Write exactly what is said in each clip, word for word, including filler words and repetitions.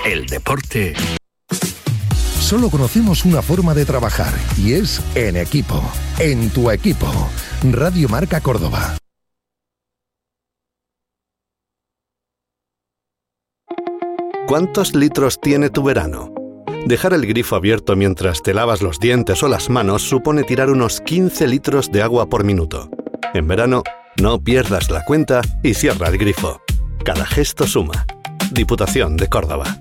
El deporte. Solo conocemos una forma de trabajar y es en equipo. En tu equipo. Radio Marca Córdoba. ¿Cuántos litros tiene tu verano? Dejar el grifo abierto mientras te lavas los dientes o las manos supone tirar unos quince litros de agua por minuto. En verano, no pierdas la cuenta y cierra el grifo. Cada gesto suma. Diputación de Córdoba.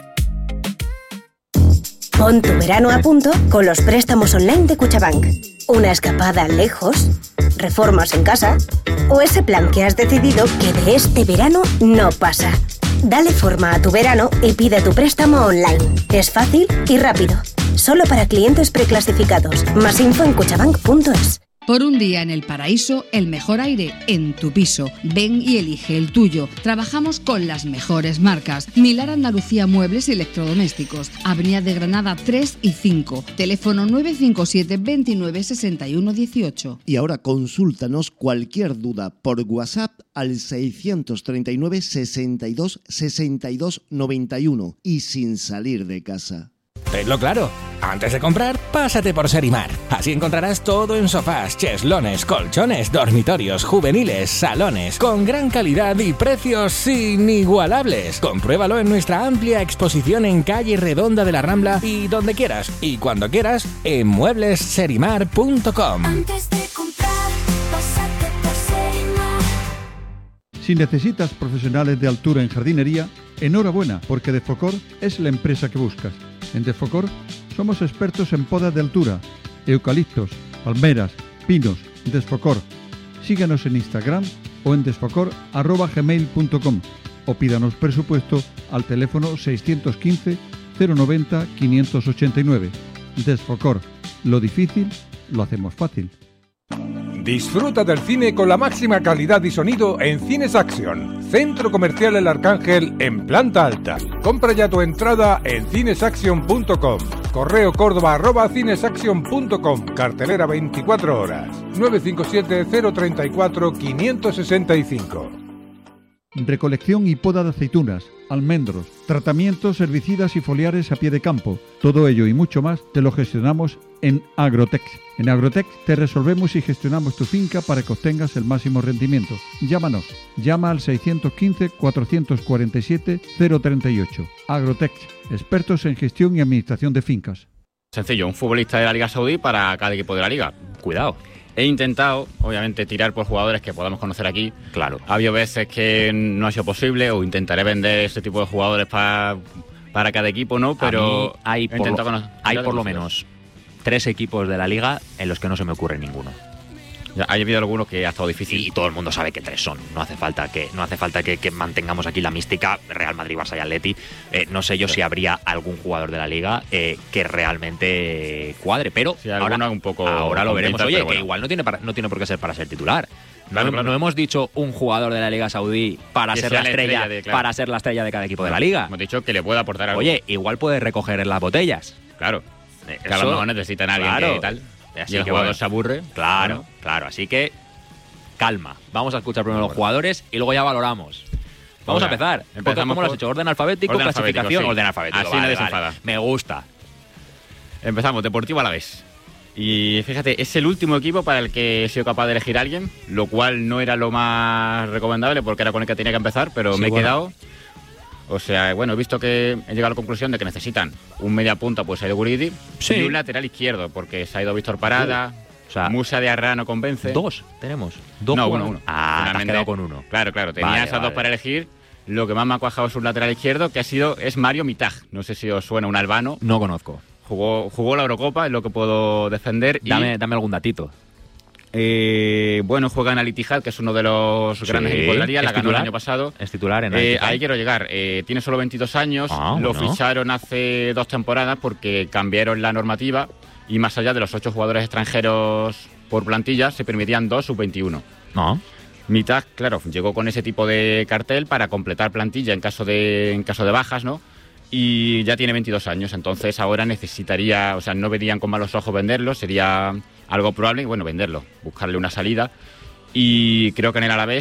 Pon tu verano a punto con los préstamos online de Cuchabank. Una escapada lejos, reformas en casa o ese plan que has decidido que de este verano no pasa. Dale forma a tu verano y pide tu préstamo online. Es fácil y rápido. Solo para clientes preclasificados. Más info en cuchabank punto es. Por un día en el paraíso, el mejor aire en tu piso. Ven y elige el tuyo. Trabajamos con las mejores marcas. Milar Andalucía Muebles y Electrodomésticos. Avenida de Granada tres y cinco. Teléfono nueve cinco siete, veintinueve, sesenta y uno, dieciocho. Y ahora consúltanos cualquier duda por WhatsApp al seiscientos treinta y nueve, sesenta y dos, sesenta y dos, noventa y uno y sin salir de casa. Tenlo claro, antes de comprar, pásate por Serimar. Así encontrarás todo en sofás, cheslones, colchones, dormitorios, juveniles, salones, con gran calidad y precios inigualables. Compruébalo en nuestra amplia exposición en calle Redonda de la Rambla y donde quieras y cuando quieras en muebles serimar punto com. Antes de comprar, pásate por Serimar. Si necesitas profesionales de altura en jardinería, enhorabuena, porque Defocor es la empresa que buscas. En Defocor somos expertos en podas de altura, eucaliptos, palmeras, pinos. Desfocor. Síguenos en Instagram o en desfocor arroba gmail punto com o pídanos presupuesto al teléfono seiscientos quince, cero noventa, quinientos ochenta y nueve. Desfocor. Lo difícil lo hacemos fácil. Disfruta del cine con la máxima calidad y sonido en Cines Action, Centro Comercial El Arcángel en planta alta. Compra ya tu entrada en cinesaction punto com. Correo córdoba arroba cinesaction punto com. Cartelera veinticuatro horas. nueve cinco siete, cero treinta y cuatro, quinientos sesenta y cinco. Recolección y poda de aceitunas, almendros, tratamientos herbicidas y foliares a pie de campo. Todo ello y mucho más te lo gestionamos en Agrotex. En Agrotex te resolvemos y gestionamos tu finca para que obtengas el máximo rendimiento. Llámanos. Llama al seiscientos quince, cuatrocientos cuarenta y siete, cero treinta y ocho. Agrotex, expertos en gestión y administración de fincas. Sencillo, un futbolista de la Liga Saudí para cada equipo de la Liga. Cuidado. He intentado, obviamente, tirar por jugadores que podamos conocer aquí. Claro. Ha habido veces que no ha sido posible, o intentaré vender ese tipo de jugadores para, para cada equipo, ¿no? Pero hay por, lo, conocer, hay por lo menos tres equipos de la Liga en los que no se me ocurre ninguno. Ya, ha habido algunos que ha estado difícil. Y todo el mundo sabe que tres son. No hace falta que no hace falta que, que mantengamos aquí la mística Real Madrid, Barça y Atleti. Eh, no sé yo sí. si habría algún jugador de la Liga eh, que realmente cuadre, pero sí, ahora, un poco ahora lo veremos. Oye, bueno. que igual no tiene, para, no tiene por qué ser para ser titular. Claro, no, claro. no hemos dicho un jugador de la Liga Saudí para ser la estrella, estrella de, claro. para ser la estrella de cada equipo de la Liga. Hemos dicho que le puede aportar algo. Oye, igual puede recoger las botellas. Claro. Eh, que a lo mejor necesitan a alguien claro. que tal. Así y el que jugador bueno, se aburre. Claro, bueno. claro. Así que calma. Vamos a escuchar primero bueno. los jugadores y luego ya valoramos. Vamos Ahora, a empezar. Empezamos ¿Cómo lo has hecho? ¿Orden alfabético? Orden ¿Clasificación? Sí. Orden alfabético. Así vale, nadie se enfada. Vale. Me gusta. Empezamos. Deportivo Alavés. Y fíjate, es el último equipo para el que he sido capaz de elegir a alguien, lo cual no era lo más recomendable porque era con el que tenía que empezar, pero sí, me he bueno. quedado. O sea, bueno, he visto que he llegado a la conclusión de que necesitan un media punta, pues ha ido Guridi, sí. y un lateral izquierdo, porque se ha ido Víctor Parada. Uh. O sea, Musa de Arra no convence. Dos tenemos. Dos no, uno, uno. Ah, te has quedado con uno. Claro, claro. Tenía vale, esas vale. dos para elegir. Lo que más me ha cuajado es un lateral izquierdo, que ha sido es Mario Mitaj. No sé si os suena, un albano. No conozco. Jugó, jugó la Eurocopa, es lo que puedo defender. Dame, y, dame algún datito. Eh, bueno, juega en Al Ittihad, que es uno de los grandes sí. equipos de la Liga. La ganó titular? el año pasado. Es titular en eh, Ahí quiero llegar. Eh, tiene solo veintidós años. Ah, lo bueno. ficharon hace dos temporadas porque cambiaron la normativa y más allá de los ocho jugadores extranjeros por plantilla, se permitían dos sub veintiuno. No. Mitaj, claro, llegó con ese tipo de cartel para completar plantilla en caso de en caso de bajas, ¿no? Y ya tiene veintidós años, entonces ahora necesitaría, o sea, no verían con malos ojos venderlo, sería algo probable, bueno, venderlo, buscarle una salida. Y creo que en el Alavés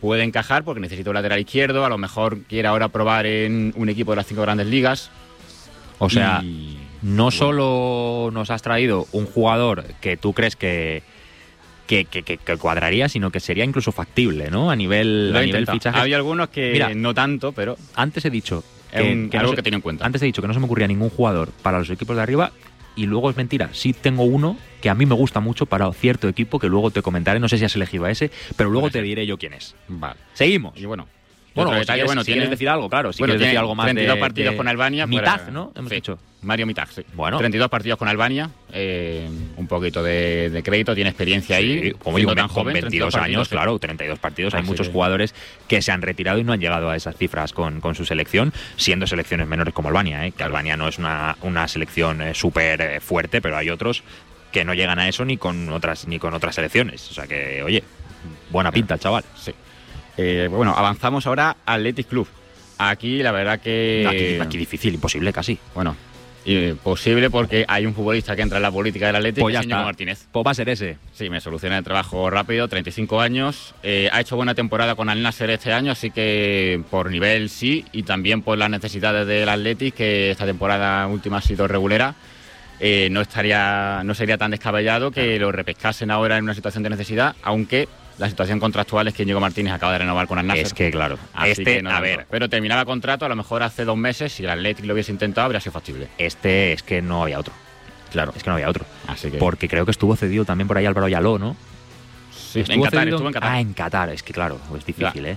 puede encajar porque necesita un lateral izquierdo, a lo mejor quiere ahora probar en un equipo de las cinco grandes ligas. O sea, y... no solo nos has traído un jugador que tú crees que, que, que, que, que cuadraría, sino que sería incluso factible, ¿no? A nivel, Lo a he nivel intentado. fichaje. Había algunos que Mira, no tanto, pero antes he dicho es que, un- que algo no se- que tenía en cuenta. Antes he dicho que no se me ocurría ningún jugador para los equipos de arriba, y luego es mentira. Sí tengo uno que a mí me gusta mucho para cierto equipo, que luego te comentaré. No sé si has elegido a ese, pero luego te diré yo quién es. Vale. Seguimos. Y bueno, Bueno, otro si detalle, quieres, bueno, si quieres tiene- decir algo, claro. Si bueno, quieres decir tiene algo más treinta y dos de- partidos de con Albania. Mitag, fuera- ¿no? Hemos sí, dicho. Mario Mitag, sí. Bueno. treinta y dos partidos con Albania. eh, un poquito de, de crédito, tiene experiencia ahí. Sí, como siendo digo, tan con joven, veintidós treinta y dos años, partidos, sí. claro, treinta y dos partidos. Hay Así muchos que- jugadores que se han retirado y no han llegado a esas cifras con, con su selección, siendo selecciones menores como Albania, ¿eh? Que Albania no es una, una selección eh, súper eh, fuerte, pero hay otros que no llegan a eso ni con otras ni con otras selecciones. O sea que, oye, buena pinta el chaval. Sí. Eh, bueno, avanzamos ahora al Athletic Club. Aquí la verdad que... Aquí, aquí difícil, imposible casi. Bueno, eh, posible porque hay un futbolista que entra en la política del Athletic, Pues que ya es Íñigo está. Martínez. Pues va a ser ese. Sí, me soluciona el trabajo rápido, treinta y cinco años. Eh, ha hecho buena temporada con Al Nasser este año, así que por nivel sí, y también por las necesidades del Athletic, que esta temporada última ha sido regulera. Eh, no estaría no sería tan descabellado que lo repescasen ahora en una situación de necesidad, aunque la situación contractual es que Íñigo Martínez acaba de renovar con Al Nasser. Es que, claro, Así este, que no a tanto. ver, Pero terminaba contrato, a lo mejor hace dos meses, si el Athletic lo hubiese intentado, habría sido factible. este es que no había otro. Claro. Es que no había otro. Así que... Porque creo que estuvo cedido también por ahí Álvaro Ayaló, ¿no? Sí, en Qatar, cedido estuvo en Qatar. Ah, en Qatar. Es que claro, es difícil, Ya. ¿eh?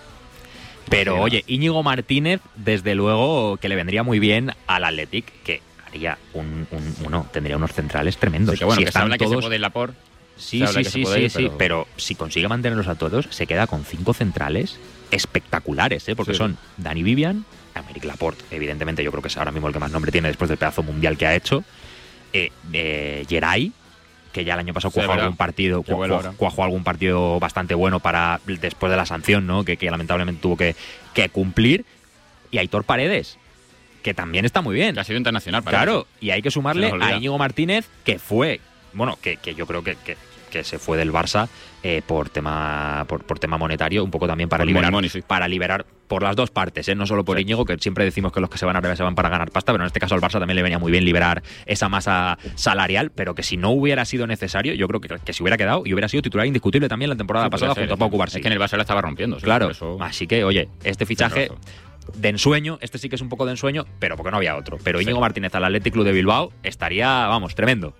Pero Sí, oye, Íñigo Martínez, desde luego que le vendría muy bien al Athletic, que haría un, un uno, tendría unos centrales tremendos. Sí, que bueno, Si que se están habla que se todos- puede ir Laporte. Sí, se habla sí, que se sí, puede sí, ir, sí, pero- pero si consigue mantenerlos a todos, se queda con cinco centrales espectaculares, ¿eh? Porque Sí. son Dani Vivian, Aymeric Laporte, evidentemente yo creo que es ahora mismo el que más nombre tiene después del pedazo mundial que ha hecho, eh, eh, Geray, que ya el año pasado Sí, cuajó verdad. algún partido, Qué bueno cuajó, ahora. cuajó algún partido bastante bueno para después de la sanción, ¿no? Que, que lamentablemente tuvo que, que cumplir, y Aitor Paredes, que también está muy bien. Que ha sido internacional, parece. Claro, y hay que sumarle Se nos olvida. a Íñigo Martínez, que fue, bueno, que, que yo creo que, que, que se fue del Barça eh, por tema por, por tema monetario, un poco también para Por liberar, money, money, sí. para liberar por las dos partes, ¿eh? No solo por Sí. Íñigo, que siempre decimos que los que se van a Arabia se van para ganar pasta, pero en este caso al Barça también le venía muy bien liberar esa masa salarial, pero que si no hubiera sido necesario, yo creo que, que se hubiera quedado y hubiera sido titular indiscutible también la temporada Sí, pasada podría junto a ser, Pau sí. Cubarsí. Es que en el Barça la estaba rompiendo. sí, Claro, por eso- así que, oye, este fichaje razón. de ensueño, este sí que es un poco de ensueño, pero porque no había otro. Pero Sí. Íñigo Martínez al Athletic Club de Bilbao estaría, vamos, tremendo.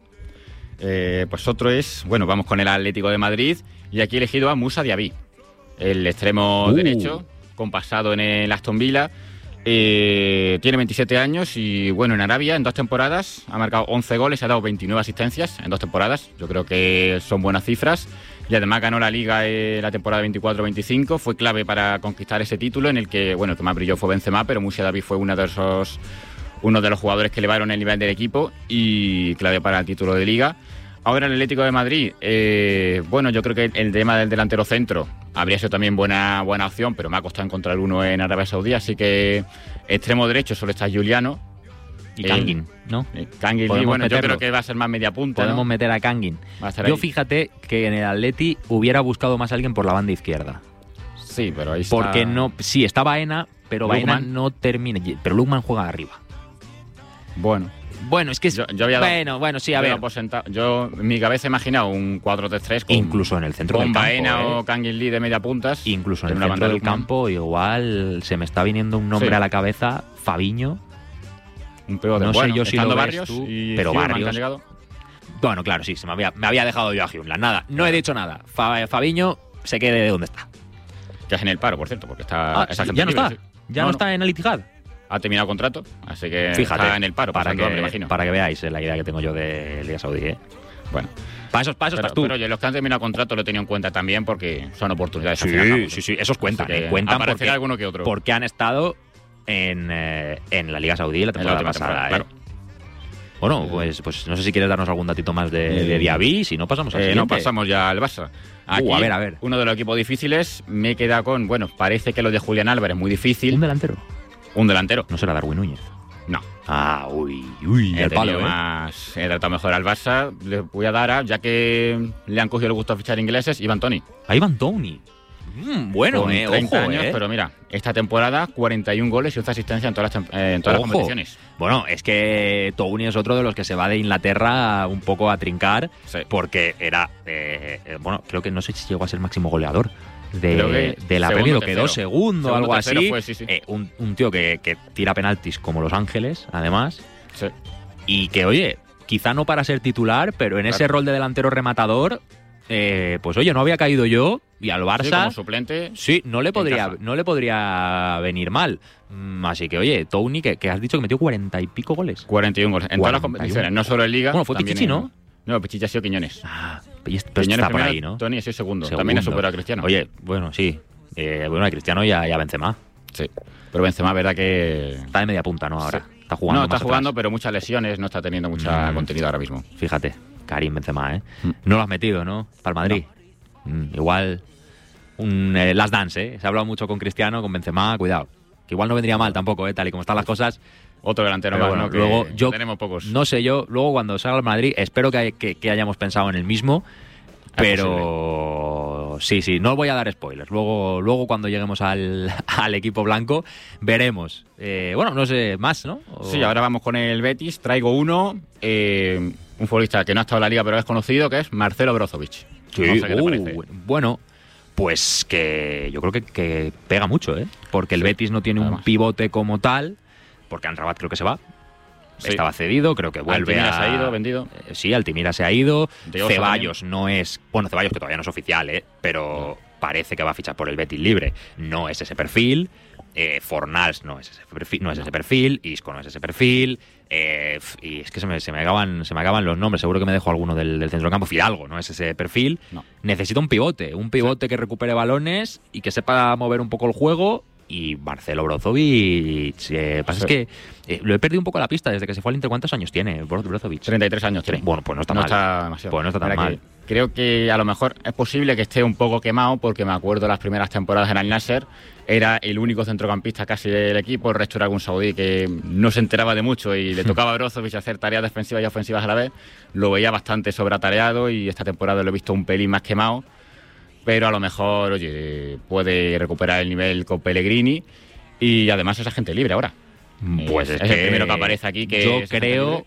Eh, pues otro es, bueno, vamos con el Atlético de Madrid y aquí he elegido a Musa Diaby, el extremo Uh. derecho, con pasado en el Aston Villa. Eh, tiene veintisiete años y bueno, en Arabia en dos temporadas ha marcado once goles y ha dado veintinueve asistencias en dos temporadas. Yo creo que son buenas cifras y además ganó la Liga eh, la temporada veinticuatro veinticinco. Fue clave para conquistar ese título en el que, bueno, el que más brilló fue Benzema, pero Musa Diaby fue uno de esos uno de los jugadores que elevaron el nivel del equipo y clave para el título de Liga. Ahora el Atlético de Madrid, eh, bueno, yo creo que el tema del delantero centro habría sido también buena buena opción, pero me ha costado encontrar uno en Arabia Saudí, así que extremo derecho solo está Giuliano. Y Eh, Kangin, ¿no? Eh, Kangin, Podemos bueno, yo meterlo. creo que va a ser más media punta, Podemos ¿no? meter a Kangin. Va a estar Yo ahí. fíjate que en el Atleti hubiera buscado más a alguien por la banda izquierda. Sí, pero ahí está... Porque no, sí, está Baena, pero Baena Lukman. no termina. Pero Lukman juega arriba. Bueno, Bueno, es que es. yo, yo había dado- bueno, bueno, sí, a yo había ver. dado por sentado- yo en mi cabeza he imaginado un cuatro tres tres con, Incluso en el centro con del campo. Baena ¿eh? o Kangin Lee de media puntas. Incluso en en el una centro banda del Lukman. campo, igual se me está viniendo un nombre Sí. a la cabeza, Fabiño. Un peor de No sé bueno, yo si estando lo ves Barrios tú, y pero Human, que Barrios- han llegado. Bueno, claro, sí, se me había, me había dejado yo a Hyunla. Nada, no he dicho nada. Fa- Fabiño se quede de donde está. Que es en el paro, por cierto, porque está... Ah, está sí, gente ya no libre, está. sí. Ya no, está en el Itihad. Ha terminado contrato, así que Fíjate, está en el paro, para pasando que, hambre, imagino. para que veáis eh, la idea que tengo yo de Liga Saudí. ¿eh? Bueno, Para eso, para eso pero, estás tú. pero oye, los que han terminado contrato lo he tenido en cuenta también porque son oportunidades. al Sí, fin y al cabo. sí, sí, esos cuentan. Así que eh, cuentan aparecerá porque, alguno que otro. porque han estado en, eh, en la Liga Saudí la En la temporada última pasada. temporada, ¿eh? Bueno, pues, pues no sé si quieres darnos algún datito más de, Eh, de Diaby, si no pasamos al Eh, no, siguiente. pasamos ya al Barça. Aquí, Uh, a ver, a ver. Uno de los equipos difíciles, me he quedado con, bueno, parece que lo de Julián Álvarez es muy difícil. Un delantero. Un delantero. No será Darwin Núñez. No. Ah, uy, uy, He el palo, tenido ¿eh? más, he tratado mejor al Barça. Le voy a dar a, ya que le han cogido el gusto a fichar ingleses, Ivan Toney. A Ivan Toney. Mm, bueno, con eh, treinta ojo, años, eh. pero mira, esta temporada cuarenta y un goles y once asistencias en todas las, tem- eh, en todas las Ojo. competiciones. Bueno, es que Touni es otro de los que se va de Inglaterra un poco a trincar, Sí. porque era, eh, eh, bueno, creo que no sé si llegó a ser máximo goleador Creo de, que de la segundo, Premier, o tercero. quedó segundo, Segundo, algo tercero así. fue, sí, sí. Eh, un, un tío que, que tira penaltis como Los Ángeles, además, Sí. y que, oye, quizá no para ser titular, pero en Claro. ese rol de delantero rematador, eh, pues oye, no había caído yo, y al Sí, Barça... como suplente. Sí, no le en podría, casa. no le podría venir mal. Mm, Así que, oye, Touni, que, que has dicho que metió cuarenta y pico goles. cuarenta y un goles. En todas las cuarenta y uno. competiciones, no solo en Liga. Bueno, fue también Pichichi, en- ¿no? No, Pichichi ha sido Quiñones. Ah, pero este- pero Quiñones está por primero, ahí, ¿no? Toni es el segundo. Segundo. También ha superado a Cristiano. Oye, bueno, sí. Eh, bueno, a Cristiano y a, y a Benzema. Sí. Pero Benzema, verdad que... Está de media punta, ¿no? Ahora. Sí. Está jugando No, está más jugando, atrás. pero muchas lesiones, no está teniendo mucha Mm. contenido ahora mismo. Fíjate, Karim Benzema, ¿eh? Mm. No lo has metido, ¿no? Para el Madrid. Mm, igual un eh, last dance, ¿eh? Se ha hablado mucho con Cristiano, con Benzema, cuidado. Que igual no vendría mal tampoco, ¿eh? Tal y como están las cosas. Otro delantero Pero más, bueno, ¿no? Que luego yo tenemos pocos. no sé yo, luego cuando salga el Madrid espero que, hay- que, que hayamos pensado en el mismo, pero sí, sí, no voy a dar spoilers. Luego, luego cuando lleguemos al, al equipo blanco veremos. Eh, bueno, no sé, más, ¿no? O- Sí, ahora vamos con el Betis. Traigo uno, eh, un futbolista que no ha estado en la liga pero es conocido, que es Marcelo Brozovic. Sí, No sé qué te uh, parece. bueno, pues que yo creo que, que pega mucho, ¿eh? Porque el Sí, Betis no tiene un además. pivote como tal, porque Amrabat creo que se va. Sí. Estaba cedido, creo que vuelve Altimira a... se ha ido, vendido. Eh, Sí, Altimira se ha ido. De Oso Ceballos no es... Bueno, Ceballos que todavía no es oficial, ¿eh? Pero parece que va a fichar por el Betis libre. No es ese perfil. Eh, Fornals no es ese perfil, no es ese perfil. Isco no es ese perfil. Eh, f- y es que se me, se me acaban, se me acaban los nombres. Seguro que me dejo alguno del, del centro del campo. Fidalgo no es ese perfil. No. Necesita un pivote. Un pivote que recupere balones y que sepa mover un poco el juego. Y Marcelo Brozovic, eh, pasa Sí. es que eh, lo he perdido un poco la pista desde que se fue al Inter. ¿Cuántos años tiene Bro- Brozovic? treinta y tres años tiene. Bueno, pues no está no mal. está demasiado. Pues no está tan Mira mal. que creo que a lo mejor es posible que esté un poco quemado, porque me acuerdo las primeras temporadas en Al Nasser era el único centrocampista casi del equipo, el resto era algún saudí que no se enteraba de mucho y le tocaba a Brozovic hacer tareas defensivas y ofensivas a la vez. Lo veía bastante sobretareado y esta temporada lo he visto un pelín más quemado, pero a lo mejor, oye, puede recuperar el nivel con Pellegrini y además es agente libre ahora. Pues Eh, es, es que el primero que aparece aquí que yo es agente creo libre.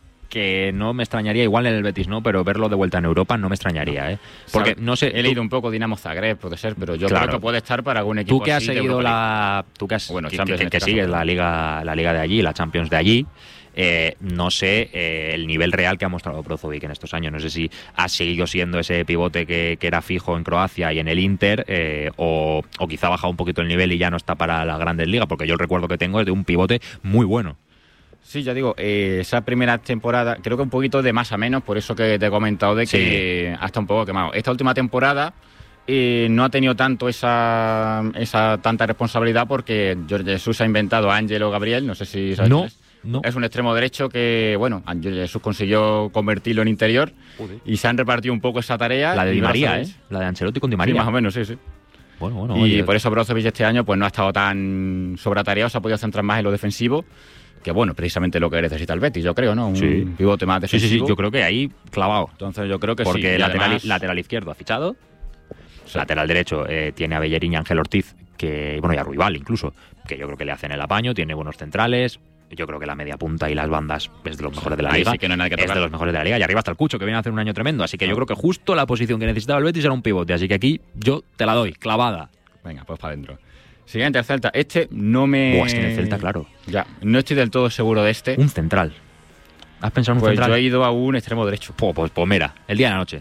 que no me extrañaría, igual en el Betis no, pero verlo de vuelta en Europa no me extrañaría, ¿eh? Porque Sabe- no sé, He tú- leído un poco Dinamo Zagreb, puede ser, pero yo Claro. creo que puede estar para algún equipo tú que has así de seguido Europa la, tú que, has, Bueno, que, Champions que- en este que caso. sigues la liga, la liga de allí, la Champions de allí. eh, no sé eh, el nivel real que ha mostrado Brozovic en estos años. No sé si ha seguido siendo ese pivote que, que era fijo en Croacia y en el Inter, eh, o, o quizá ha bajado un poquito el nivel y ya no está para las grandes ligas, porque yo el recuerdo que tengo es de un pivote muy bueno. Sí, ya digo, eh, esa primera temporada, creo que un poquito de más a menos, por eso que te he comentado de que hasta un poco quemado. Esta última temporada eh, no ha tenido tanto esa, esa tanta responsabilidad porque Jorge Jesús ha inventado a Ángelo Gabriel, no sé si sabes No, quién es. no. Es un extremo derecho que, bueno, Jorge Jesús consiguió convertirlo en interior y se han repartido un poco esa tarea. La de y Di María, ¿eh? Brozovic- La de Ancelotti con Di Sí, María. más o menos, sí, sí. Bueno, bueno, Y oye, por eso Brozovic este año pues no ha estado tan sobretareado, se ha podido centrar más en lo defensivo, que bueno, precisamente lo que necesita el Betis, yo creo, ¿no? Un Sí. pivote más sí, sí, defensivo. sí, yo creo que ahí clavado. Entonces yo creo que sí. Porque Y lateral, además- lateral izquierdo ha fichado, Sí. lateral derecho eh, tiene a Bellerín y Ángel Ortiz, que bueno, y a Ruibal incluso, que yo creo que le hacen el apaño, tiene buenos centrales. Yo creo que la media punta y las bandas es de los mejores de la Ahí liga. sí que no hay nada que es tocar. de los mejores de la liga. Y arriba está el Cucho, que viene a hacer un año tremendo. Así que yo creo que justo la posición que necesitaba el Betis era un pivote. Así que aquí yo te la doy, clavada. Venga, pues para adentro. Siguiente, el Celta. Este no me... Buah, es que en el Celta, claro. Ya, no estoy del todo seguro de este. Un central. ¿Has pensado en un Pues central? yo he ido a un extremo derecho. Pues, pues, pues mira, el día y la noche.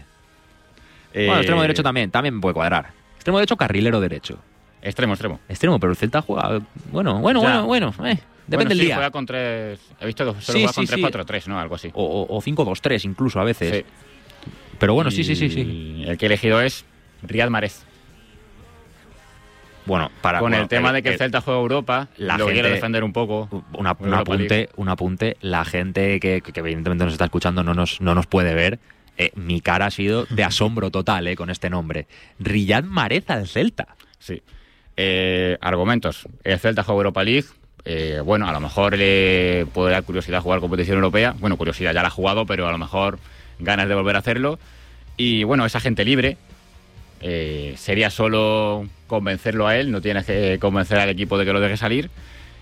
Eh, Bueno, extremo derecho también, también me puede cuadrar. Extremo derecho, carrilero derecho. Extremo, extremo. Extremo, pero el Celta juega... Bueno, bueno, Ya. bueno, bueno. Eh, depende Bueno, del sí, día. juega con tres... He visto que solo Sí, juega sí, con sí. tres cuatro tres, ¿no? Algo así. O, o- o cinco dos tres incluso a veces. Sí. Pero bueno, sí, Y sí, sí, sí. El que he elegido es Riyad Mahrez. Bueno, para Con bueno, el tema de que el Celta juega Europa, la lo quiero gente- defender un poco. Una, un, Europa League. apunte, un apunte, la gente que, que evidentemente nos está escuchando no nos, no nos puede ver. Eh, mi cara ha sido de asombro total eh, con este nombre. Riyad Mahrez al Celta. Sí. Eh, argumentos. El Celta juega Europa League. Eh, bueno, a lo mejor le puede dar curiosidad jugar competición europea. Bueno, curiosidad, ya la ha jugado, pero a lo mejor ganas de volver a hacerlo. Y bueno, es agente libre. eh, sería solo convencerlo a él, no tienes que convencer al equipo de que lo deje salir.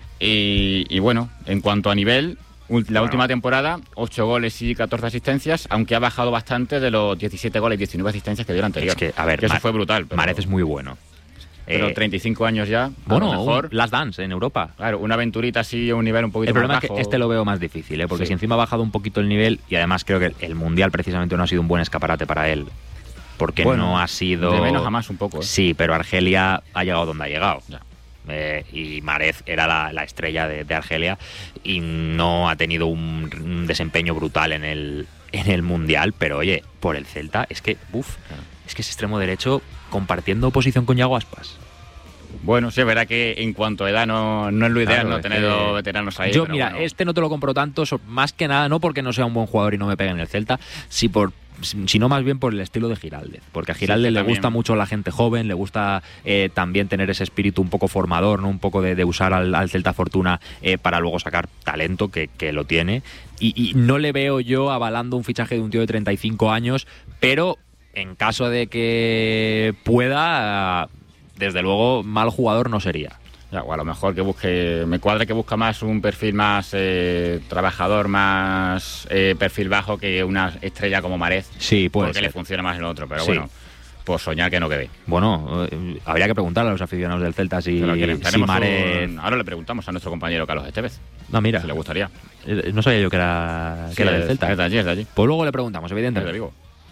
Y, y bueno, en cuanto a nivel, la bueno. última temporada, ocho goles y catorce asistencias, aunque ha bajado bastante de los diecisiete goles y diecinueve asistencias que dio el anterior. Es que, a ver, que eso Mar- fue brutal. Pero, Marez es muy bueno. Pero eh, treinta y cinco años ya, bueno, a lo mejor. Last Dance en Europa. Claro, una aventurita así, un nivel un poquito El problema más bajo. es que este lo veo más difícil, ¿eh? Porque Sí. si encima ha bajado un poquito el nivel, y además creo que el Mundial precisamente no ha sido un buen escaparate para él. Porque Bueno, no ha sido... de menos a más un poco, ¿eh? Sí, pero Argelia ha llegado donde ha llegado. Ya. Eh, y Marez era la, la estrella de, de Argelia y no ha tenido un, un desempeño brutal en el, en el Mundial, pero oye, por el Celta, es que, uff, Claro. es que es extremo derecho compartiendo posición con Iago Aspas. Bueno, sí, es verdad que en cuanto a edad no, no es lo ideal, Claro, no es tener que dos veteranos ahí. Yo, pero mira, bueno. este no te lo compro tanto, so- más que nada, no porque no sea un buen jugador y no me pegue en el Celta, si por, sino más bien por el estilo de Giraldez. Porque a Giraldez Sí, le también. gusta mucho la gente joven, le gusta eh, también tener ese espíritu un poco formador, ¿no? Un poco de, de usar al, al Celta Fortuna eh, para luego sacar talento, que, que lo tiene. Y, y no le veo yo avalando un fichaje de un tío de treinta y cinco años, pero en caso de que pueda, desde luego, mal jugador no sería. Ya, o a lo mejor que busque, me cuadra que busca más un perfil más eh, trabajador, más eh, perfil bajo que una estrella como Marez. Sí, puede porque ser. le funciona más el otro, pero Sí. bueno, por soñar que no quede. Bueno, eh, habría que preguntarle a los aficionados del Celta si, Pero que si tenemos Marez... un- Ahora le preguntamos a nuestro compañero Carlos Estevez. No, mira, Si le gustaría. eh, no sabía yo que era, que Sí, era del es- Celta. Es de allí, es de allí. Pues luego le preguntamos, Es de evidentemente. Vigo.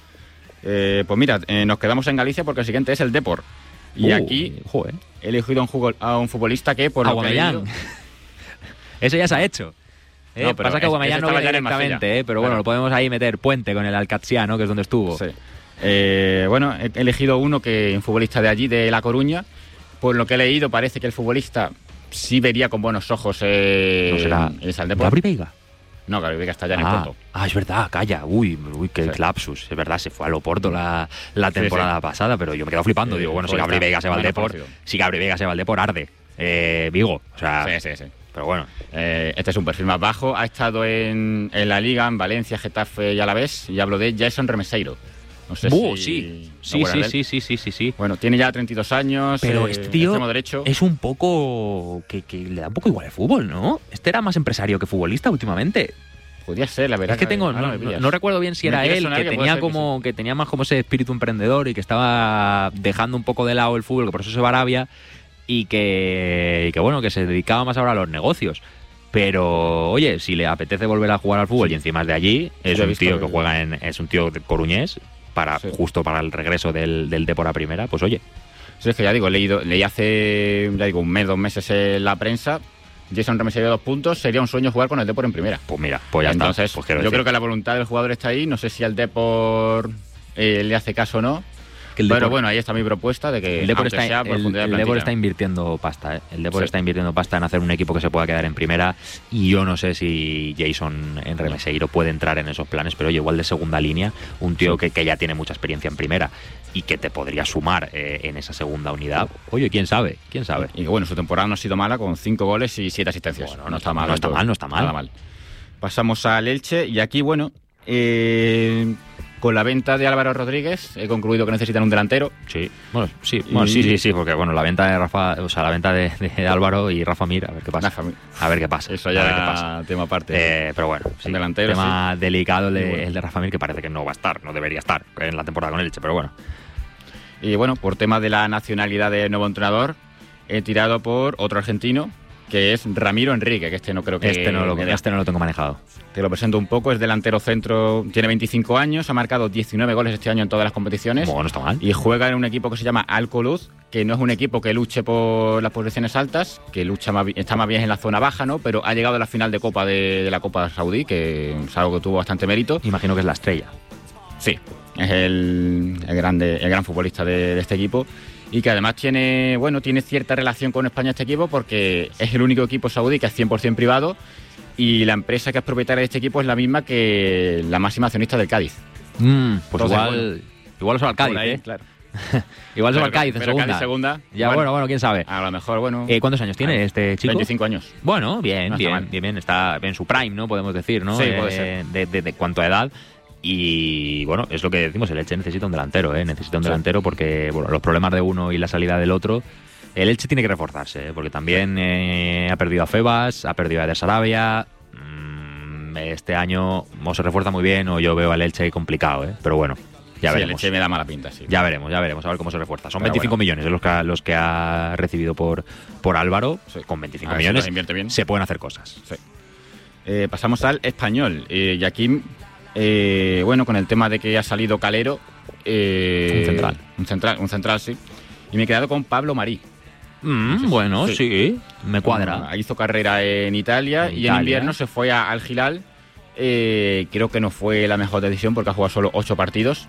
Eh, pues mira, eh, nos quedamos en Galicia porque el siguiente es el Depor. Y Uh, aquí joder. he elegido a un, jugo- a un futbolista que, por lo que he Aubameyang. leído- Eso ya se ha hecho. Eh, No, pero pasa que es- Aubameyang ese no estaba viene ya en el directamente, Marsella. eh, pero bueno, Claro. lo podemos ahí meter puente con el Alcatsiano, que es donde estuvo. Sí. Eh, bueno, he elegido uno que un futbolista de allí, de La Coruña. Por lo que he leído, parece que el futbolista sí vería con buenos ojos eh, ¿No será el Saldepor. Gabri Veiga? No, Gabri Veiga está ya en el Ah, Porto. ah, es verdad, calla. Uy, uy qué Sí. lapsus. Es verdad, se fue al Oporto la, la Sí, temporada sí. pasada, pero yo me quedo flipando. Sí, Digo, bueno, si futbolista Gabri Veiga se va al menos Depor, conocido. si Gabri Veiga se va al Depor, arde. Eh, Vigo, o sea, Sí, sí, sí. pero bueno. Eh, este es un perfil más bajo. Ha estado en, en la Liga, en Valencia, Getafe y Alavés. Y hablo de Jason Remeseiro. No sé Uh, si... sí, ¿te sí, acuerdas sí, de él? sí, sí, sí, sí, sí. Bueno, tiene ya treinta y dos años. Pero eh, este tío extremo derecho. es un poco... Que, que le da un poco igual el fútbol, ¿no? Este era más empresario que futbolista últimamente. Podría ser, la verdad. Es que tengo, ahora no, me pillas. no recuerdo bien si Me era quiere él, sonar que que puede tenía ser que como que tenía más como ese espíritu emprendedor y que estaba dejando un poco de lado el fútbol, que por eso se va a Arabia, y que, y que bueno, que se dedicaba más ahora a los negocios. Pero, oye, si le apetece volver a jugar al fútbol y encima es de allí, es Yo he un visto tío que el- juega en, es un tío de coruñés, para, Sí. justo para el regreso del, del Depor a primera, pues oye. Sí, es que ya digo, he leído, leí hace ya digo, un mes, dos meses en la prensa. Jason Remeseiro de dos puntos, sería un sueño jugar con el Depor en primera. Pues mira, pues ya Entonces, está. Pues quiero yo decir creo que la voluntad del jugador está ahí. No sé si al Depor eh, le hace caso o no. que el Pero Depor- bueno, ahí está mi propuesta de que El Depor, aunque está, sea el, profundidad de el Depor plantilla. está invirtiendo pasta, ¿eh? El Depor Sí. está invirtiendo pasta en hacer un equipo que se pueda quedar en primera y yo no sé si Jason en Remeseiro puede entrar en esos planes, pero oye, igual de segunda línea, un tío Sí. que, que ya tiene mucha experiencia en primera y que te podría sumar eh, en esa segunda unidad. Oye, quién sabe, quién sabe. Y bueno, su temporada no ha sido mala con cinco goles y siete asistencias. Bueno, no está mal. no está del mal, todo. no está mal. Nada mal. Pasamos al Elche y aquí, bueno, eh, con la venta de Álvaro Rodríguez he concluido que necesitan un delantero. Sí, bueno, sí, bueno, sí, sí, sí, porque bueno, la venta de Rafa, o sea, la venta de, de Álvaro y Rafa Mir, a ver qué pasa. Rafa Mir. A ver qué pasa. Eso a ver qué ya pasa. tema aparte. Eh, pero bueno, sí, delantero, tema delicado el de, Muy bueno. el de Rafa Mir, que parece que no va a estar, no debería estar en la temporada con Elche, pero bueno. Y bueno, por tema de la nacionalidad del nuevo entrenador, he tirado por otro argentino, que es Ramiro Enrique, que este no creo que... Este no, lo, que- este no lo tengo manejado. Te lo presento un poco, es delantero centro, tiene veinticinco años, ha marcado diecinueve goles este año en todas las competiciones. Bueno, no está mal. Y juega en un equipo que se llama Al-Kholoud, que no es un equipo que luche por las posiciones altas, que lucha más, bi- está más bien en la zona baja, ¿no? Pero ha llegado a la final de Copa de, de la Copa Saudí, que es algo que tuvo bastante mérito. Imagino que es la estrella. Sí, es el, el grande, el gran futbolista de, de este equipo. Y que además tiene, bueno, tiene cierta relación con España este equipo porque es el único equipo saudí que es cien por ciento privado y la empresa que es propietaria de este equipo es la misma que la máxima accionista del Cádiz. Mm, pues Entonces, igual, bueno, igual eso al Cádiz, Por ahí, ¿eh? claro. Igual eso Pero- al Cádiz en pero segunda. Cádiz segunda. Ya, bueno, bueno, quién sabe. A lo mejor, bueno. Eh, ¿Cuántos años tiene Ah, este chico? veinticinco años. Bueno, bien, No está bien, mal. bien, bien. Está en su prime, ¿no? Podemos decir, ¿no? Sí, Eh, puede ser. De, de, de cuanto a edad. Y bueno, es lo que decimos, el Elche necesita un delantero, ¿eh? Necesita un sí. delantero porque bueno, los problemas de uno y la salida del otro, el Elche tiene que reforzarse, ¿eh? Porque también eh, ha perdido a Febas, ha perdido a Eder Sarabia. Mmm, este año o se refuerza muy bien o yo veo al Elche complicado, ¿eh? Pero bueno, ya sí, veremos. El Elche me da mala pinta, sí. Ya veremos, ya veremos, a ver cómo se refuerza. Son Pero veinticinco bueno. millones los que ha, los que ha recibido por, por Álvaro. Sí. Con veinticinco millones se, invierte bien. se pueden hacer cosas. Sí. Eh, pasamos al Español. Eh, y aquí, eh, bueno, con el tema de que ha salido Calero. Eh, un central. Un central, un central, sí. Y me he quedado con Pablo Marí. Mm, sí, bueno, sí. sí, me cuadra. Bueno, hizo carrera en Italia en y Italia. en invierno se fue a, al Hilal. Eh, creo que no fue la mejor decisión porque ha jugado solo ocho partidos.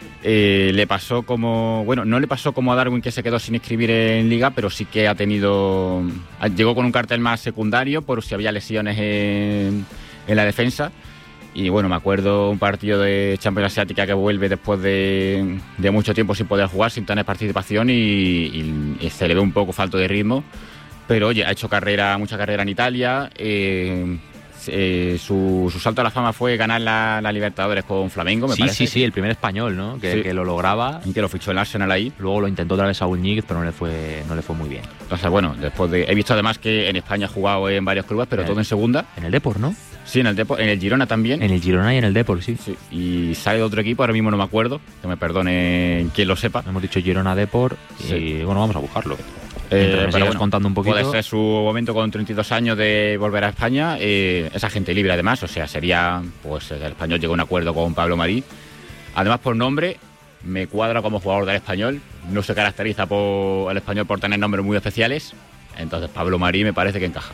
Eh, le pasó como... Bueno, no le pasó como a Darwin, que se quedó sin inscribir en Liga, pero sí que ha tenido... Llegó con un cartel más secundario por si había lesiones en, en la defensa. Y bueno, me acuerdo un partido de Champions Asiática que vuelve después de, de mucho tiempo sin poder jugar, sin tener participación y, y, y se le ve un poco falto de ritmo. Pero oye, ha hecho carrera, mucha carrera en Italia. Eh, Eh, su, su salto a la fama fue ganar la, la Libertadores con Flamengo, me sí, parece. Sí, sí, el primer español, ¿no? Que, sí. que lo lograba. Y que lo fichó el Arsenal ahí. Luego lo intentó otra vez Saúl Ñíguez, pero no le fue no le fue muy bien. Entonces, bueno, después de... He visto además que en España ha jugado en varios clubes, pero en todo el, en segunda. En el Depor, ¿no? Sí, en el Depor, en el Girona también. En el Girona y en el Depor, sí. sí. Y sale de otro equipo, ahora mismo no me acuerdo. Que me perdone quien lo sepa. Hemos dicho Girona, Depor sí. y bueno, vamos a buscarlo. Eh, pero bueno, contando un poquito. Puede ser su momento con treinta y dos años de volver a España. Eh, es agente libre además, o sea, sería, pues el Español llegó a un acuerdo con Pablo Marí. Además, por nombre, me cuadra como jugador del Español. No se caracteriza por el Español por tener nombres muy especiales. Entonces, Pablo Marí me parece que encaja.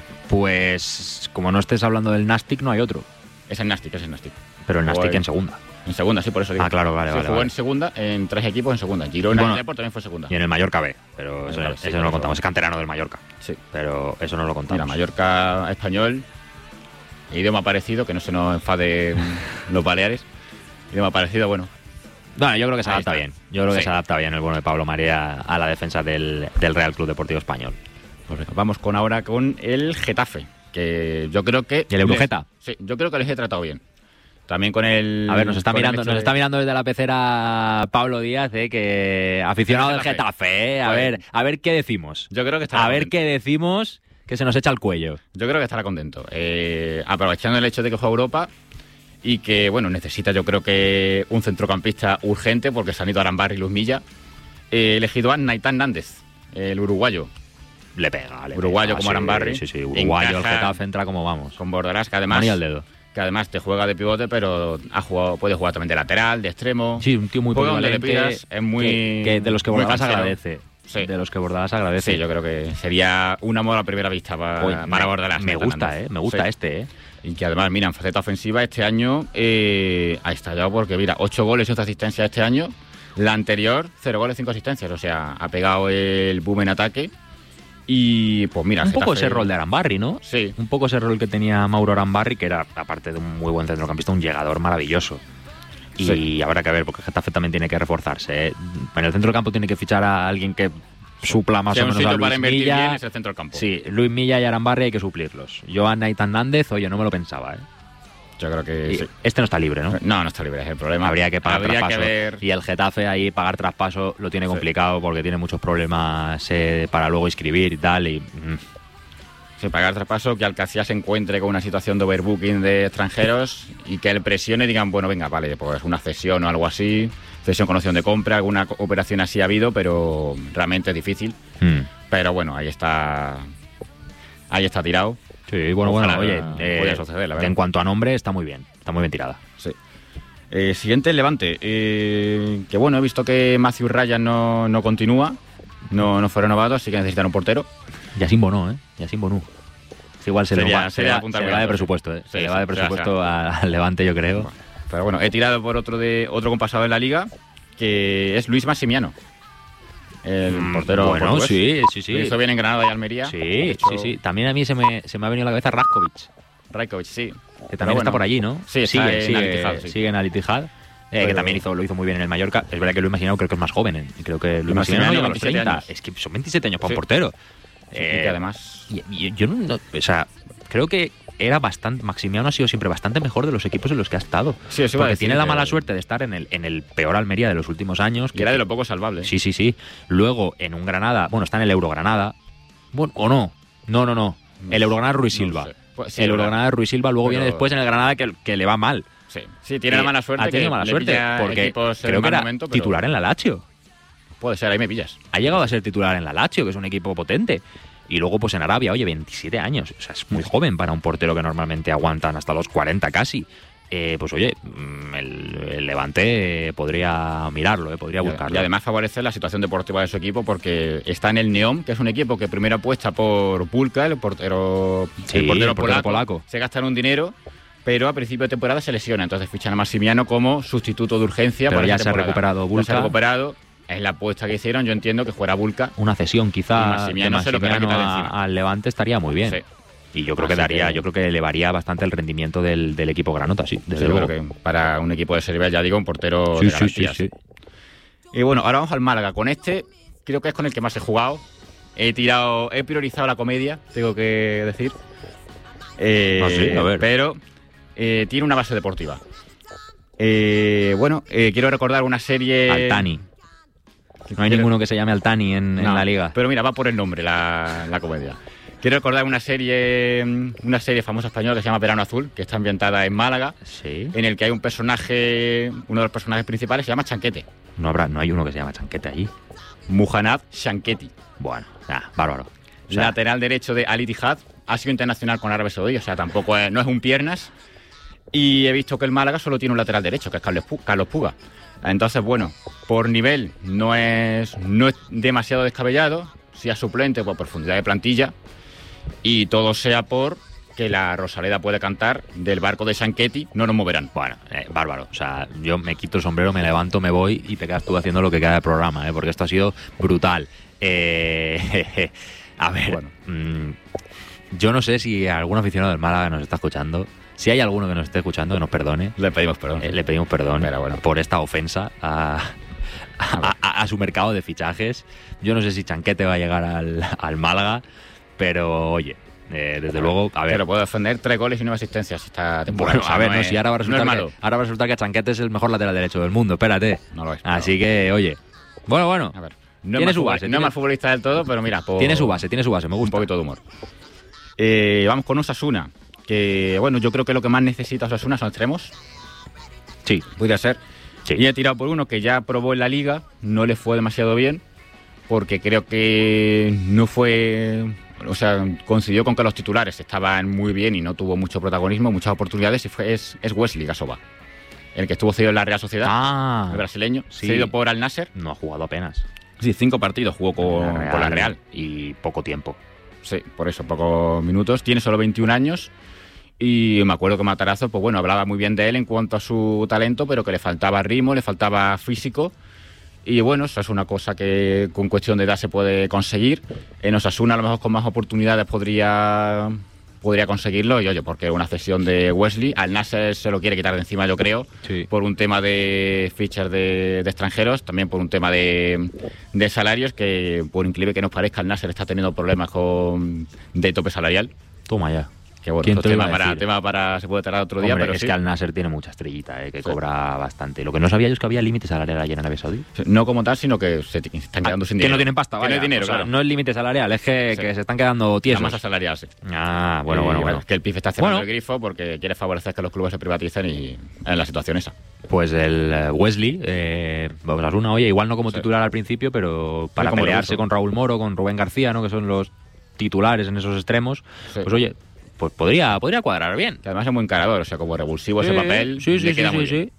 Pues, como no estés hablando del Nastic, no hay otro. Es el Nastic, es el Nastic. Pero el Nastic en, en segunda. En segunda, sí, por eso digo. Ah, claro, vale, sí, vale. Jugó vale. en segunda, en tres equipos en segunda. Girona bueno, y el Depor también fue segunda. Y en el Mallorca B, pero eso, claro, eso sí, no lo eso. contamos. Es canterano del Mallorca. Sí. Pero eso no lo contamos. Mira, Mallorca español, idioma parecido, que no se nos enfade los Baleares. Idioma parecido, bueno. Bueno, yo creo que se Ahí adapta está. bien. Yo creo que Sí. se adapta bien el bueno de Pablo María a la defensa del, del Real Club Deportivo Español. Pues vamos con ahora con el Getafe, que yo creo que... ¿Y el Eurogeta? Sí, yo creo que les he tratado bien. También con el... A ver, nos está con el mirando, hecho nos de- está mirando desde la pecera Pablo Díaz, eh, que aficionado del Getafe, eh, a Pues- ver, a ver qué decimos. Yo creo que estará A ver contento. qué decimos que se nos echa el cuello. Yo creo que estará contento. Eh, aprovechando el hecho de que fue a Europa y que, bueno, necesita yo creo que un centrocampista urgente porque se han ido Arambarri y Luz Milla. He elegido a Naitán Nández, el uruguayo. Le pega, le Uruguayo pega, como sí, Arambarri. Sí, sí, uruguayo, Encaja el Getafe entra como vamos. Con Bordalás, que además... Mani al dedo. Que además te juega de pivote, pero ha jugado, puede jugar también de lateral, de extremo. Sí, un tío muy Juega donde le polivalente, pidas, es muy... que, que de los que muy Bordalás canchero. agradece. Sí. De los que Bordalás agradece. Sí, yo creo que sería un amor a primera vista para, Oye, para me, Bordalás. Me Naitán gusta, Nández. eh, me gusta Sí. este, eh. Y que además, mira, en faceta ofensiva este año eh, ha estallado porque, mira, ocho goles y once asistencias este año. La anterior, cero goles, cinco asistencias. O sea, ha pegado el boom en ataque. Y pues mira, Un poco Getafe- ese rol de Arambarri, ¿no? Sí. Un poco ese rol que tenía Mauro Arambarri, que era, aparte de un muy buen centrocampista, un llegador maravilloso. Y Sí. habrá que ver, porque Getafe también tiene que reforzarse, ¿eh? En el centro del campo tiene que fichar a alguien que supla más Si hay o un menos a sitio para Luis invertir Milla. bien es el centro del campo. Sí, Luis Milla y Arambarri hay que suplirlos. Yo a Naitán Nández, oye, no me lo pensaba, ¿eh? Yo creo que Y sí. este no está libre, ¿no? No, no está libre, es el problema. Habría que pagar Habría traspaso. que ver... Y el Getafe ahí pagar traspaso lo tiene Sí. complicado porque tiene muchos problemas eh, para luego inscribir y tal. Y, mm, Sí, pagar traspaso, que Alcaciá se encuentre con una situación de overbooking de extranjeros y que él presione y digan, bueno, venga, vale, pues una cesión o algo así, cesión con opción de compra, alguna co- operación así ha habido, pero realmente es difícil. mm. Pero bueno, ahí está, ahí está tirado. Sí, bueno, Ojalá bueno, oye, eh, pueda suceder, la verdad. en cuanto a nombre está muy bien, está muy bien tirada. Sí. Eh, siguiente, el Levante. Eh, que bueno, he visto que Matthew Ryan no, no continúa, no, no fue renovado, así que necesitan un portero. Yasin Bonó, ¿eh? Yasin Bonú. Es igual se le Sería- va, se sería le va- apuntar se le muy va de alto, presupuesto, ¿eh? sí. Se Sí, le va de sí, presupuesto a- al Levante, yo creo. Pero bueno, he tirado por otro de otro compasado en la liga, que es Luis Massimiano. El Mm, portero bueno, portugués. sí, sí, sí. Lo hizo bien en Granada y Almería. Sí, De hecho, sí, sí. También a mí se me, se me ha venido a la cabeza Raskovic, Rajkovic, sí. que Pero también está bueno, por allí, ¿no? Sí, está sigue, en sigue, Al Ittihad, sí. sigue en Al Ittihad, eh, Pero- que también hizo, lo hizo muy bien en el Mallorca. Es verdad que Luis Massimiano creo que es más joven, ¿eh? Creo que Luis Massimiano Massimiano llega a los veintisiete treinta. años. Es que son veintisiete años para Sí. un portero. Sí, Eh, y que además... y- y yo no, no- o sea, creo que era bastante, Maximiano ha sido siempre bastante mejor de los equipos en los que ha estado. Sí, eso iba a porque decir tiene la que- mala suerte de estar en el, en el peor Almería de los últimos años. Que era de lo poco salvable. Sí, sí, sí. Luego en un Granada, bueno, está en el Eurogranada. Bueno, o no. No, no, no. El Eurogranada Ruiz No Silva. sé. Pues sí, el verdad. Eurogranada Ruiz Silva, luego Pero- viene después en el Granada que, que le va mal. Sí, sí tiene Eh, la mala suerte. Ha tenido que mala le suerte pilla porque equipos en creo que mal era momento, pero titular en la Lazio. Puede ser, ahí me pillas. Ha llegado a ser titular en la Lazio, que es un equipo potente. Y luego, pues en Arabia, oye, veintisiete años. O sea, es muy joven para un portero que normalmente aguantan hasta los cuarenta casi. Eh, pues oye, mm, el, el Levante eh, podría mirarlo, eh, podría Y- buscarlo. Y además favorece la situación deportiva de su equipo porque está en el Neom, que es un equipo que primero apuesta por Bulka, el portero, Sí, el portero, el portero polaco, polaco. Se gastan un dinero, pero a principio de temporada se lesiona. Entonces fichan a Massimiano como sustituto de urgencia. Pero para ya esta se ha temporada. recuperado Ya se Bulka. ha recuperado. Es la apuesta que hicieron. Yo entiendo que fuera Bulka. Una cesión Y quizá de Massimiano se lo querrá Massimiano quitar de a- encima. al Levante estaría muy bien. Sí. Y yo creo que Así daría, que- yo creo que elevaría bastante el rendimiento del, del equipo granota, sí, desde Sí, luego. creo que para un equipo de Serie, ya digo, un portero Sí, de sí, sí, garantías. sí. Y bueno, ahora vamos al Málaga. Con este, creo que es con el que más he jugado. He tirado, he priorizado la comedia, tengo que decir. Eh, Ah, sí, a ver. Pero eh, tiene una base deportiva. Eh, bueno, eh, quiero recordar una serie. Altani. No hay Quiero- ninguno que se llame Altani en, en No, la liga. Pero mira, va por el nombre la, la comedia. Quiero recordar una serie una serie famosa española que se llama Verano Azul, que está ambientada en Málaga, Sí. en el que hay un personaje, uno de los personajes principales se llama Chanquete. No habrá, no hay uno que se llama Chanquete allí. Muhannad Chanqueti. Bueno, nada, bárbaro. O sea, Lateral derecho de Al Ittihad, ha sido internacional con Arabia Saudí, o sea, tampoco es, no es un piernas. Y he visto que el Málaga solo tiene un lateral derecho, que es Carlos Pu- Carlos Puga. Entonces, bueno, por nivel no es, no es demasiado descabellado, si es suplente por profundidad de plantilla, y todo sea por que la Rosaleda puede cantar del barco de Chanqueti, no nos moverán. Bueno, eh, bárbaro. O sea, yo me quito el sombrero, me levanto, me voy y te quedas tú haciendo lo que queda del programa, ¿eh? Porque esto ha sido brutal. Eh, a ver, Bueno. mm, yo no sé si algún aficionado del Málaga nos está escuchando. Si hay alguno que nos esté escuchando, que nos perdone. Le pedimos perdón. Eh, le pedimos perdón Pero bueno. por esta ofensa a, a, a- a su mercado de fichajes. Yo no sé si Chanquete va a llegar al, al Málaga, pero oye, eh, desde luego, a ver. Pero puedo defender tres goles y nueve asistencias esta temporada. Bueno, O sea, a ver, no no, es- si ahora va a no es resultar malo. que, ahora va a resultar que Chanquete es el mejor lateral derecho del mundo, espérate. No lo es. Así que, oye, bueno, bueno, A ver, no tiene es su mal base, futbol- no tiene- es mal futbolista del todo, pero mira, por- tiene su base, tiene su base, me un gusta. poquito de humor. Eh, vamos con Osasuna, que bueno, yo creo que lo que más necesita Osasuna son extremos. Sí, Podría ser. sí. Y he tirado por uno que ya probó en la liga, no le fue demasiado bien, porque creo que no fue. O sea, coincidió con que los titulares estaban muy bien y no tuvo mucho protagonismo, muchas oportunidades, y fue, es, es Wesley Gasova, el que estuvo cedido en la Real Sociedad, Ah, el brasileño, sí. cedido por Al Nasser. no ha jugado apenas. Sí, cinco partidos jugó con, con la Real. Y poco tiempo. Sí, por eso, pocos minutos. Tiene solo veintiún años y me acuerdo que Matarazzo, pues bueno, hablaba muy bien de él en cuanto a su talento, pero que le faltaba ritmo, le faltaba físico. Y bueno, eso es una cosa que con cuestión de edad se puede conseguir. En Osasuna, a lo mejor con más oportunidades podría, podría conseguirlo. Y oye, porque una cesión de Wesley, al Nasser se lo quiere quitar de encima, yo creo, Sí. por un tema de fichas de, de extranjeros, también por un tema de, de salarios, que por increíble que nos parezca, el Nasser está teniendo problemas con de tope salarial. Toma ya. Que bueno, ¿Quién esto te es lo tema iba a para, decir? tema para, se puede tardar otro día, Hombre, pero es sí. que Al Nasser tiene mucha estrellita, eh, que Sí. cobra bastante. Lo que no sabía yo es que había límite salarial allí en Arabia Saudí. No como tal, sino que se t- están quedando sin que dinero. no tienen pasta, Que no vaya. hay dinero, O sea, claro. no es límite salarial, es que, Sí. que se están quedando La tiesos. masa salarial, sí. Ah, bueno, Y, bueno, bueno. Que el P I F está cerrando Bueno. el grifo porque quiere favorecer que los clubes se privaticen y en la situación esa. Pues el eh, Wesley, eh, Osasuna, oye, igual no como Sí. titular al principio, pero para como el pelearse ruso. con Raúl Moro, con Rubén García, ¿no? Que son los titulares en esos extremos, Sí. pues oye, pues podría, podría cuadrar bien. Que además es muy encarador, o sea, como revulsivo Sí, ese papel, sí, sí, le sí, queda sí, muy sí. bien.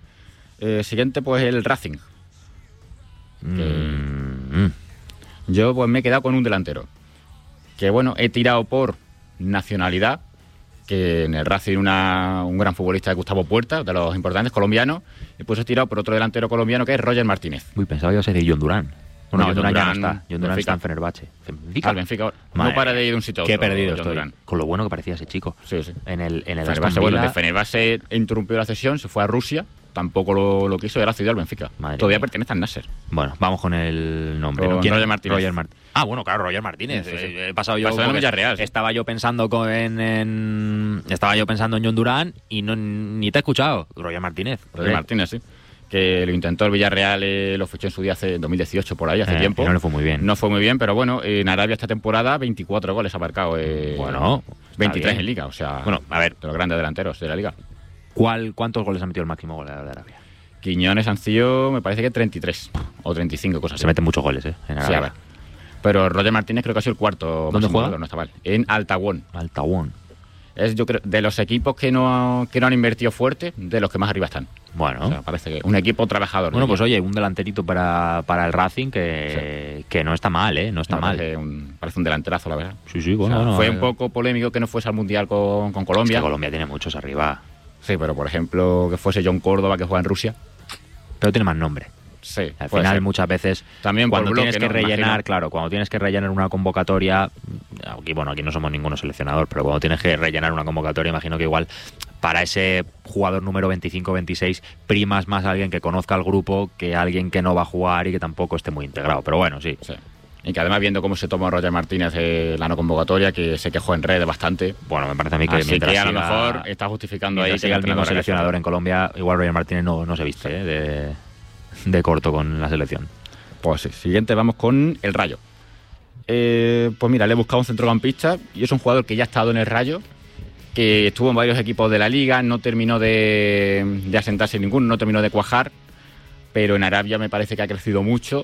Eh, siguiente, pues el Racing. Mm, mm. Yo pues me he quedado con un delantero. Que bueno, he tirado por nacionalidad, que en el Racing una, un gran futbolista de Gustavo Puerta, de los importantes colombianos, y pues he tirado por otro delantero colombiano que es Roger Martínez. Uy, pensaba que iba a ser John Durán. Bueno, No, John Durán ya no John está. Durán, John Durán Benfica. está en Fenerbahce. ¿Benfica? Al Benfica, ahora. Madre no para mía. de ir de un sitio a Qué otro, perdido John estoy. Durán. Con lo bueno que parecía ese chico. Sí, sí. En el, en el Fenerbahce, Aston bueno, de Villa, Fenerbahce interrumpió la sesión, se fue a Rusia, tampoco lo, lo quiso y ahora cedido al Benfica. Madre Todavía mía. pertenece al Nasser. Bueno, vamos con el nombre. Con ¿no? ¿Quién? Roger Martínez. Roger Martínez. Ah, bueno, claro, Roger Martínez. Sí, sí, sí. Eh, He pasado yo. Pasó en porque Villarreal, sí. Estaba yo pensando con, en, en- Estaba yo pensando en John Durán y no ni te he escuchado. Roger Martínez. Roger Hombre. Martínez, sí. Que lo intentó el Villarreal, eh, lo fichó en su día hace dos mil dieciocho, por ahí, hace Eh, tiempo. y no le fue muy bien. No fue muy bien, pero bueno, en Arabia esta temporada veinticuatro goles ha marcado. Eh, Bueno, está veintitrés bien. en Liga, o sea, Bueno, a ver. de los grandes delanteros de la Liga. ¿Cuál, ¿Cuántos goles ha metido el máximo goleador de Arabia? Quiñones han sido, me parece que treinta y tres o treinta y cinco, cosas así. Se meten muchos goles, ¿eh? En Sí, Arabia. a ver. Pero Roger Martínez creo que ha sido el cuarto. ¿Dónde máximo juega? goleador, No está mal. En Altawón. Altawón. Es, yo creo, de los equipos que no, que no han invertido fuerte, de los que más arriba están. Bueno. O sea, parece que un equipo trabajador. Bueno, pues diría. oye, un delanterito para, para el Racing que, que no está mal, ¿eh? No está Me mal. Parece un, parece un delanterazo, la verdad. Sí, sí, O bueno. sea, bueno, fue eh, un poco polémico que no fuese al Mundial con, con Colombia. Es que Colombia tiene muchos arriba. Sí, pero por ejemplo, que fuese John Córdoba, que juega en Rusia. Pero tiene más nombre. Sí, Al puede final, ser. muchas veces, También por cuando bloque, tienes que ¿no? rellenar, Imagino. claro, cuando tienes que rellenar una convocatoria, aquí, bueno, aquí no somos ninguno seleccionador, pero cuando tienes que rellenar una convocatoria, imagino que igual para ese jugador número veinticinco veintiséis primas más a alguien que conozca al grupo que a alguien que no va a jugar y que tampoco esté muy integrado. Pero bueno, sí. Sí. Y que además, viendo cómo se toma Roger Martínez eh, la no convocatoria, que se quejó en redes bastante. Bueno, me parece a mí que Así mientras que a lo siga- mejor está justificando ahí mientras que siga el mismo entrenador haga seleccionador eso. en Colombia, igual Roger Martínez no, no se viste ¿eh? de, de corto con la selección. Pues sí, siguiente vamos con el Rayo. Eh, pues mira, le he buscado un centrocampista y es un jugador que ya ha estado en el Rayo, que estuvo en varios equipos de la Liga, no terminó de, de asentarse en ninguno, no terminó de cuajar, pero en Arabia me parece que ha crecido mucho.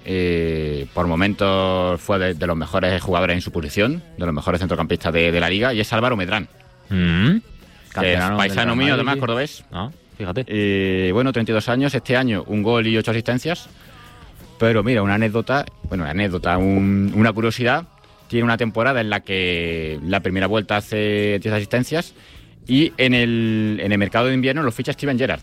Eh, por momentos fue de, de los mejores jugadores en su posición, de los mejores centrocampistas de, de la Liga, y es Álvaro Medrán, Mm. que es Canterano del paisano Real mío, Madrid. además cordobés. Ah, fíjate. Eh, bueno, treinta y dos años, este año un gol y ocho asistencias. Pero mira, una anécdota, bueno, una anécdota, un- una curiosidad. Tiene una temporada en la que la primera vuelta hace diez asistencias y en el, en el mercado de invierno lo ficha Steven Gerrard.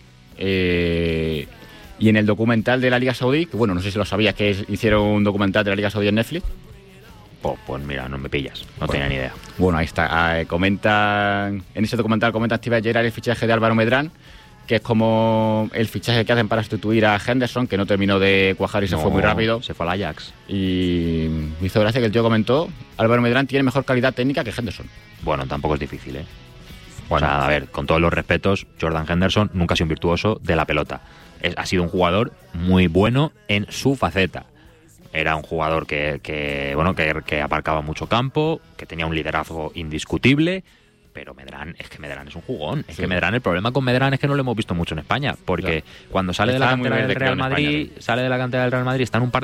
Eh, y en el documental de la Liga Saudí, que bueno, no sé si lo sabías, que es- hicieron un documental de la Liga Saudí en Netflix. Pues, pues mira, no me pillas, no Bueno. tenía ni idea. Bueno, ahí está. Eh, comentan, en ese documental comenta Steven Gerrard el fichaje de Álvaro Medrán, que es como el fichaje que hacen para sustituir a Henderson, que no terminó de cuajar y se No, fue muy rápido. Se fue al Ajax. Y me hizo gracia que el tío comentó: Álvaro Medrán tiene mejor calidad técnica que Henderson. Bueno, tampoco es difícil, ¿eh? Bueno. O sea, a ver, con todos los respetos, Jordan Henderson nunca ha sido un virtuoso de la pelota. Es- ha sido un jugador muy bueno en su faceta. Era un jugador que, que, bueno, que, que aparcaba mucho campo, que tenía un liderazgo indiscutible, pero Medrán, es que Medrán es un jugón. Es Sí. que Medrán, el problema con Medrán es que no lo hemos visto mucho en España, porque cuando sale de la Estaba muy cantera del verde, Real creo, en Madrid, España, sale de la cantera del Real Madrid, está en un par